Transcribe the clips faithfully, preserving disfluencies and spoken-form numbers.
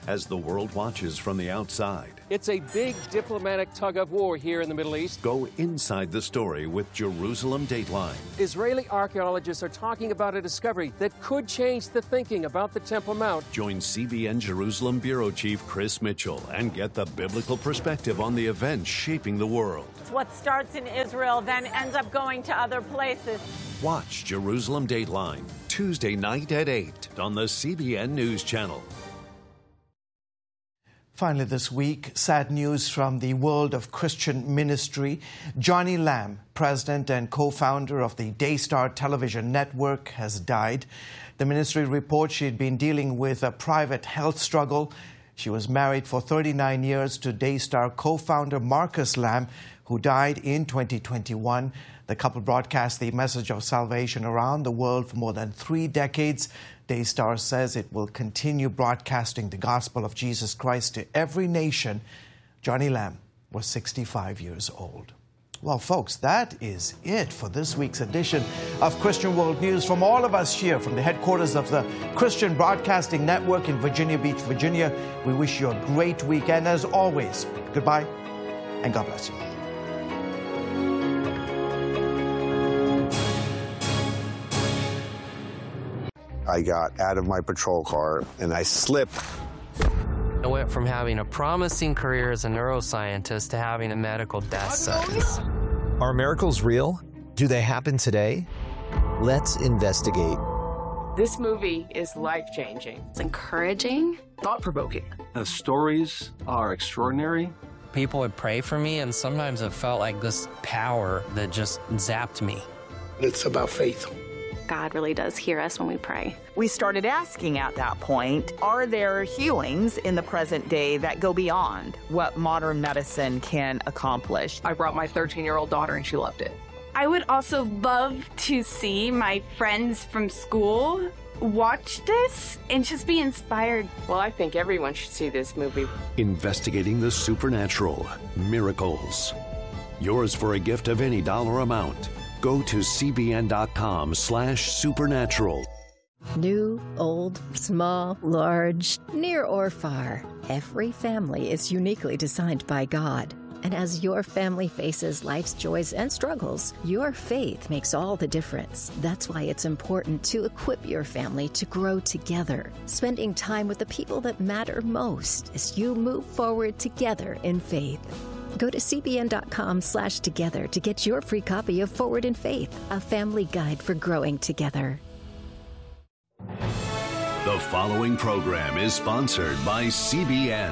as the world watches from the outside. It's a big diplomatic tug of war here in the Middle East. Go inside the story with Jerusalem Dateline. Israeli archaeologists are talking about a discovery that could change the thinking about the Temple Mount. Join C B N Jerusalem Bureau Chief Chris Mitchell and get the biblical perspective on the events shaping the world. What starts in Israel then ends up going to other places. Watch Jerusalem Dateline Tuesday night at eight on the C B N News Channel. Finally this week, sad news from the world of Christian ministry. Johnny Lamb, president and co-founder of the Daystar Television Network, has died. The ministry reports she had been dealing with a private health struggle. She was married for thirty-nine years to Daystar co-founder Marcus Lamb, who died in twenty twenty-one. The couple broadcast the message of salvation around the world for more than three decades. Daystar says it will continue broadcasting the gospel of Jesus Christ to every nation. Johnny Lamb was sixty-five years old. Well, folks, that is it for this week's edition of Christian World News. From all of us here from the headquarters of the Christian Broadcasting Network in Virginia Beach, Virginia, we wish you a great weekend. As always, goodbye and God bless you. I got out of my patrol car and I slipped. I went from having a promising career as a neuroscientist to having a medical death sentence. Are miracles real? Do they happen today? Let's investigate. This movie is life-changing. It's encouraging. Thought-provoking. The stories are extraordinary. People would pray for me, and sometimes it felt like this power that just zapped me. It's about faith. God really does hear us when we pray. We started asking at that point, are there healings in the present day that go beyond what modern medicine can accomplish? I brought my thirteen-year-old daughter and she loved it. I would also love to see my friends from school watch this and just be inspired. Well, I think everyone should see this movie. Investigating the supernatural, miracles. Yours for a gift of any dollar amount. Go to cbn.com slash supernatural. New, old, small, large, near or far, every family is uniquely designed by God. And as your family faces life's joys and struggles, your faith makes all the difference. That's why it's important to equip your family to grow together, spending time with the people that matter most as you move forward together in faith. Go to cbn.com slash together to get your free copy of Forward in Faith, a family guide for growing together. The following program is sponsored by C B N.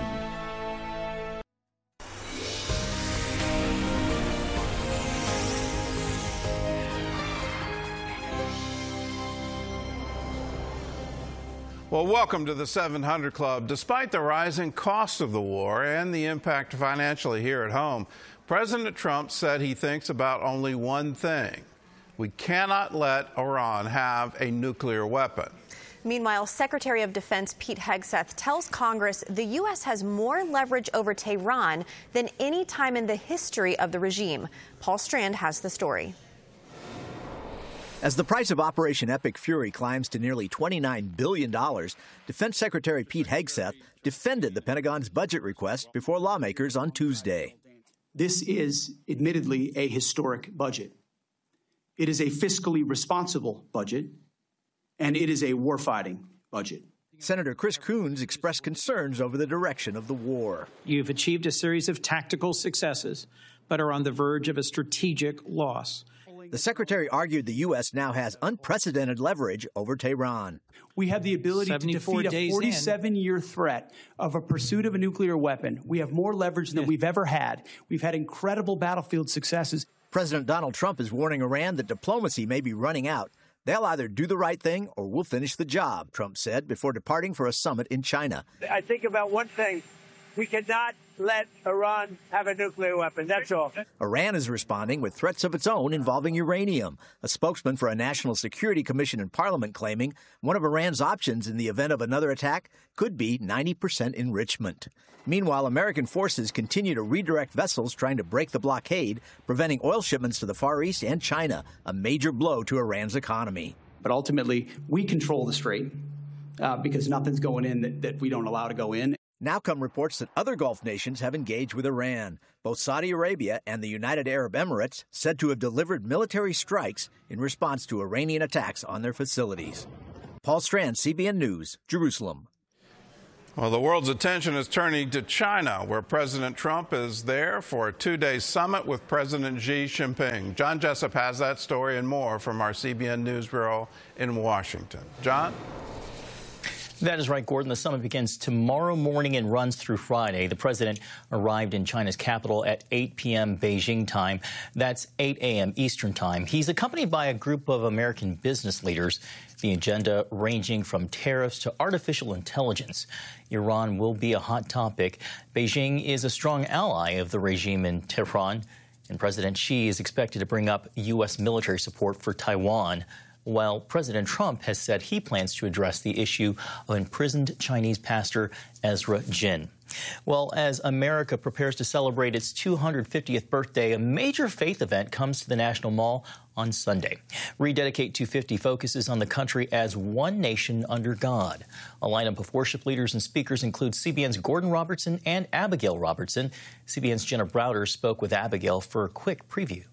Well, welcome to the seven hundred Club. Despite the rising cost of the war and the impact financially here at home, President Trump said he thinks about only one thing. We cannot let Iran have a nuclear weapon. Meanwhile, Secretary of Defense Pete Hegseth tells Congress the U S has more leverage over Tehran than any time in the history of the regime. Paul Strand has the story. As the price of Operation Epic Fury climbs to nearly twenty-nine billion dollars, Defense Secretary Pete Hegseth defended the Pentagon's budget request before lawmakers on Tuesday. This is admittedly a historic budget. It is a fiscally responsible budget, and it is a warfighting budget. Senator Chris Coons expressed concerns over the direction of the war. You've achieved a series of tactical successes, but are on the verge of a strategic loss. The secretary argued the U S now has unprecedented leverage over Tehran. We have the ability to defeat a forty-seven-year threat of a pursuit of a nuclear weapon. We have more leverage than we've ever had. We've had incredible battlefield successes. President Donald Trump is warning Iran that diplomacy may be running out. They'll either do the right thing or we'll finish the job, Trump said before departing for a summit in China. I think about one thing. We cannot let Iran have a nuclear weapon. That's all. Iran is responding with threats of its own involving uranium. A spokesman for a National Security Commission in Parliament claiming one of Iran's options in the event of another attack could be ninety percent enrichment. Meanwhile, American forces continue to redirect vessels trying to break the blockade, preventing oil shipments to the Far East and China, a major blow to Iran's economy. But ultimately, we control the strait uh, because nothing's going in that, that we don't allow to go in. Now come reports that other Gulf nations have engaged with Iran. Both Saudi Arabia and the United Arab Emirates said to have delivered military strikes in response to Iranian attacks on their facilities. Paul Strand, C B N News, Jerusalem. Well, the world's attention is turning to China, where President Trump is there for a two-day summit with President Xi Jinping. John Jessup has that story and more from our C B N News Bureau in Washington. John? That is right, Gordon. The summit begins tomorrow morning and runs through Friday. The president arrived in China's capital at eight p m Beijing time. That's eight a m Eastern time. He's accompanied by a group of American business leaders. The agenda ranging from tariffs to artificial intelligence. Iran will be a hot topic. Beijing is a strong ally of the regime in Tehran, and President Xi is expected to bring up U S military support for Taiwan, while President Trump has said he plans to address the issue of imprisoned Chinese pastor Ezra Jin. Well, as America prepares to celebrate its two hundred fiftieth birthday, a major faith event comes to the National Mall on Sunday. Rededicate two fifty focuses on the country as one nation under God. A lineup of worship leaders and speakers includes C B N's Gordon Robertson and Abigail Robertson. C B N's Jenna Browder spoke with Abigail for a quick preview.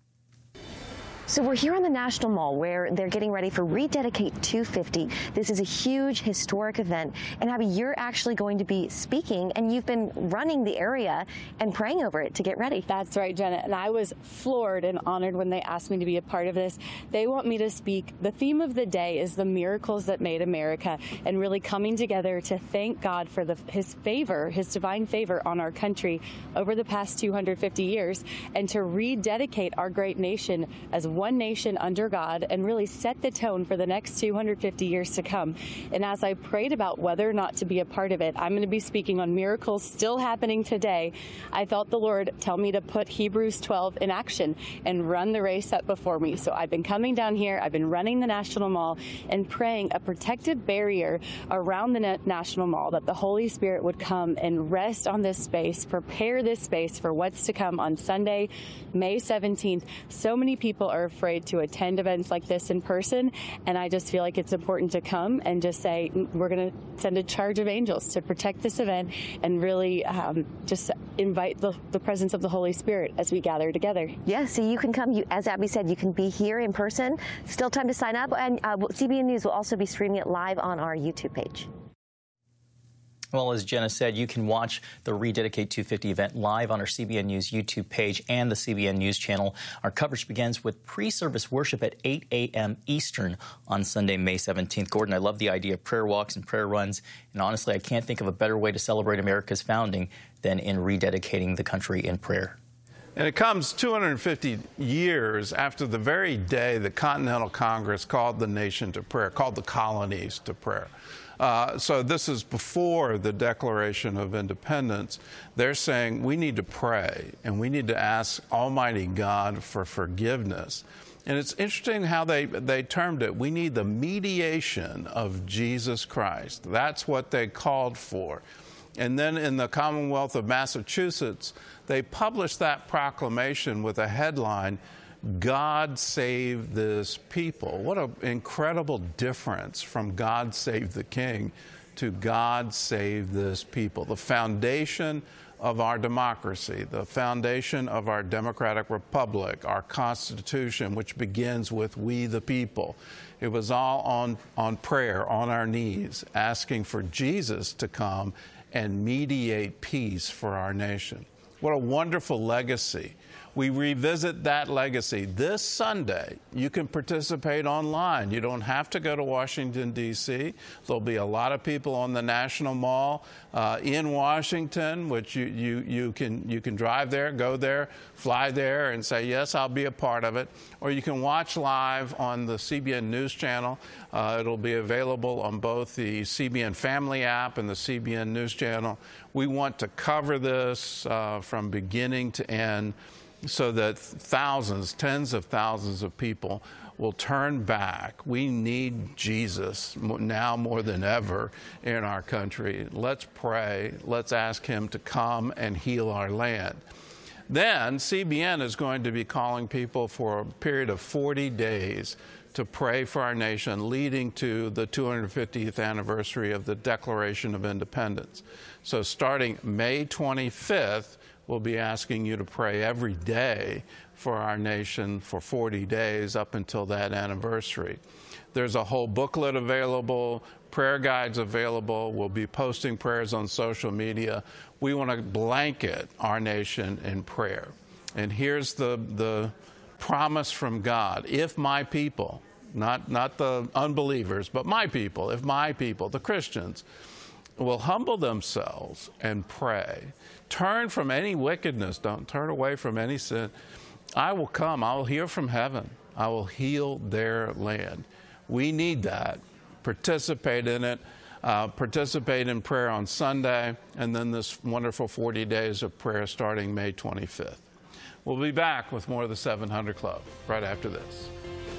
So we're here on the National Mall where they're getting ready for Rededicate two fifty. This is a huge historic event. And Abby, you're actually going to be speaking, and you've been running the area and praying over it to get ready. That's right, Jenna. And I was floored and honored when they asked me to be a part of this. They want me to speak. The theme of the day is the miracles that made America, and really coming together to thank God for the, his favor, his divine favor on our country over the past two hundred fifty years, and to rededicate our great nation as one nation under God and really set the tone for the next two hundred fifty years to come. And as I prayed about whether or not to be a part of it, I'm going to be speaking on miracles still happening today. I felt the Lord tell me to put Hebrews twelve in action and run the race up before me. So I've been coming down here, I've been running the National Mall and praying a protective barrier around the National Mall, that the Holy Spirit would come and rest on this space, prepare this space for what's to come on Sunday, May seventeenth. So many people are afraid to attend events like this in person, and I just feel like it's important to come and just say we're going to send a charge of angels to protect this event and really um, just invite the, the presence of the Holy Spirit as we gather together. Yeah, so you can come, you, as Abby said, you can be here in person. Still time to sign up, and uh, C B N News will also be streaming it live on our YouTube page. Well, as Jenna said, you can watch the Rededicate two fifty event live on our C B N News YouTube page and the C B N News channel. Our coverage begins with pre-service worship at eight a m Eastern on Sunday, May seventeenth. Gordon, I love the idea of prayer walks and prayer runs, and honestly, I can't think of a better way to celebrate America's founding than in rededicating the country in prayer. And it comes two hundred fifty years after the very day the Continental Congress called the nation to prayer, called the colonies to prayer. Uh, so this is before the Declaration of Independence. They're saying we need to pray and we need to ask Almighty God for forgiveness. And it's interesting how they, they termed it. We need the mediation of Jesus Christ. That's what they called for. And then in the Commonwealth of Massachusetts, they published that proclamation with a headline, God Save This People. What an incredible difference from God Save the King to God Save This People. The foundation of our democracy, the foundation of our democratic republic, our Constitution, which begins with we the people. It was all on, on prayer, on our knees, asking for Jesus to come and mediate peace for our nation. What a wonderful legacy. We revisit that legacy this Sunday. You can participate online. You don't have to go to Washington, D C There'll be a lot of people on the National Mall uh, in Washington, which you, you, you, can, you can drive there, go there, fly there, and say, yes, I'll be a part of it. Or you can watch live on the C B N News channel. Uh, it'll be available on both the C B N Family app and the C B N News channel. We want to cover this uh, from beginning to end, so that thousands, tens of thousands of people will turn back. We need Jesus now more than ever in our country. Let's pray. Let's ask him to come and heal our land. Then C B N is going to be calling people for a period of forty days to pray for our nation, leading to the two hundred fiftieth anniversary of the Declaration of Independence. So starting May twenty-fifth, we'll be asking you to pray every day for our nation for forty days up until that anniversary. There's a whole booklet available, prayer guides available. We'll be posting prayers on social media. We want to blanket our nation in prayer. And here's the, the promise from God. If my people, not, not the unbelievers, but my people, if my people, the Christians, will humble themselves and pray, turn from any wickedness, don't turn away from any sin, I will come, I will hear from heaven, I will heal their land. We need that. Participate in it. Uh, participate in prayer on Sunday, and then this wonderful forty days of prayer starting May twenty-fifth. We'll be back with more of the seven hundred Club right after this.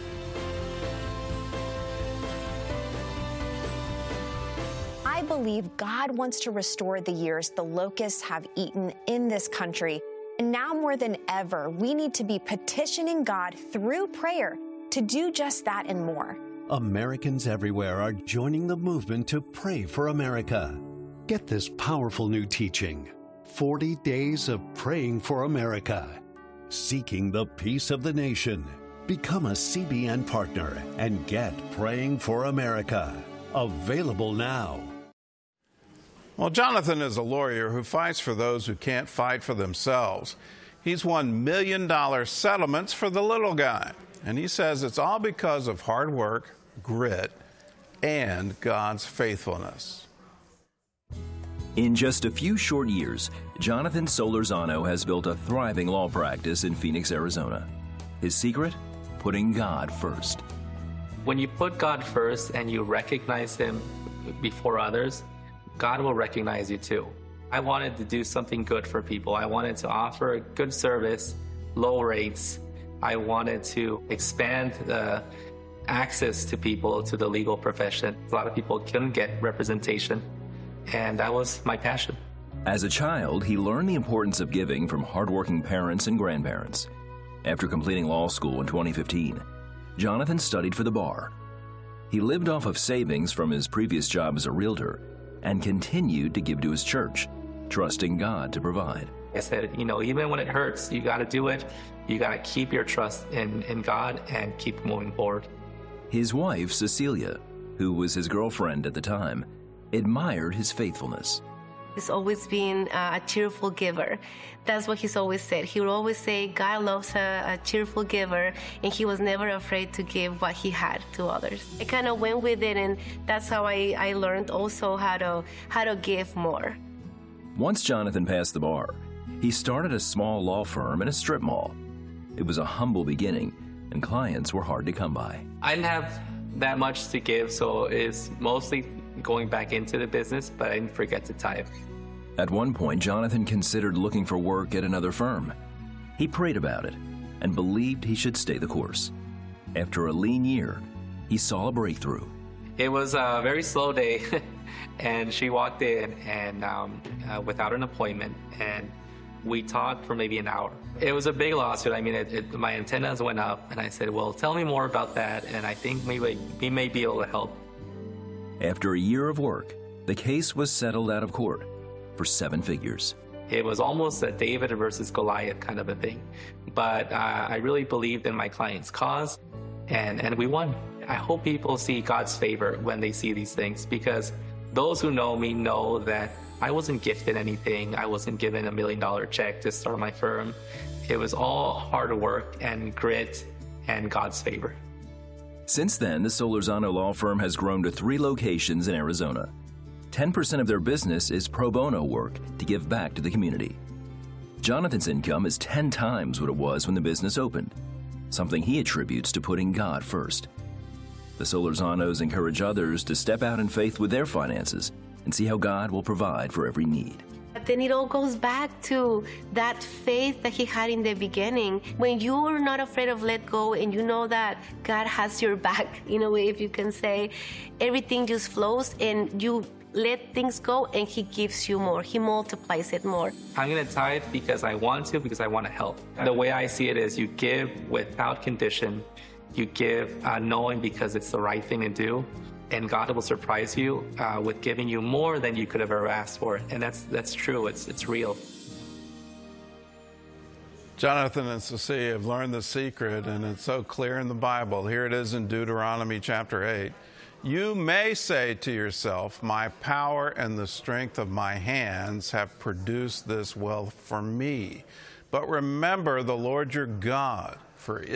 I believe God wants to restore the years the locusts have eaten in this country. And now more than ever, we need to be petitioning God through prayer to do just that and more. Americans everywhere are joining the movement to pray for America. Get this powerful new teaching, forty days of Praying for America, seeking the peace of the nation. Become a C B N partner and get Praying for America. Available now. Well, Jonathan is a lawyer who fights for those who can't fight for themselves. He's won million dollar settlements for the little guy. And he says it's all because of hard work, grit, and God's faithfulness. In just a few short years, Jonathan Solorzano has built a thriving law practice in Phoenix, Arizona. His secret? Putting God first. When you put God first and you recognize Him before others, God will recognize you too. I wanted to do something good for people. I wanted to offer good service, low rates. I wanted to expand the access to people to the legal profession. A lot of people couldn't get representation, and that was my passion. As a child, he learned the importance of giving from hardworking parents and grandparents. After completing law school in twenty fifteen, Jonathan studied for the bar. He lived off of savings from his previous job as a realtor and continued to give to his church, trusting God to provide. I said, you know, even when it hurts, you got to do it. You got to keep your trust in, in God and keep moving forward. His wife, Cecilia, who was his girlfriend at the time, admired his faithfulness. He's always been a cheerful giver. That's what he's always said. He would always say God loves a, a cheerful giver, and he was never afraid to give what he had to others. I kind of went with it, and that's how I, I learned also how to, how to give more. Once Jonathan passed the bar, he started a small law firm in a strip mall. It was a humble beginning, and clients were hard to come by. I didn't have that much to give, so it's mostly going back into the business, but I didn't forget to tithe. At one point, Jonathan considered looking for work at another firm. He prayed about it and believed he should stay the course. After a lean year, he saw a breakthrough. It was a very slow day, and she walked in and um, uh, without an appointment, and we talked for maybe an hour. It was a big lawsuit. I mean, it, it, my antennas went up, and I said, well, tell me more about that, and I think maybe we may be able to help. After a year of work, the case was settled out of court for seven figures. It was almost a David versus Goliath kind of a thing. But uh, I really believed in my client's cause, and, and we won. I hope people see God's favor when they see these things, because those who know me know that I wasn't gifted anything. I wasn't given a million dollar check to start my firm. It was all hard work and grit and God's favor. Since then, the Solorzano law firm has grown to three locations in Arizona. ten percent of their business is pro bono work to give back to the community. Jonathan's income is ten times what it was when the business opened, something he attributes to putting God first. The Solorzanos encourage others to step out in faith with their finances and see how God will provide for every need. But then it all goes back to that faith that he had in the beginning. When you are not afraid of let go and you know that God has your back, in a way, if you can say, everything just flows and you let things go and he gives you more. He multiplies it more. I'm going to tithe because I want to, because I want to help. The way I see it is you give without condition You give uh, knowing because it's the right thing to do, and God will surprise you uh, with giving you more than you could have ever asked for. And that's that's true. It's it's real. Jonathan and Cecilia have learned the secret, and it's so clear in the Bible. Here it is in Deuteronomy chapter eight. You may say to yourself, my power and the strength of my hands have produced this wealth for me. But remember the Lord your God, for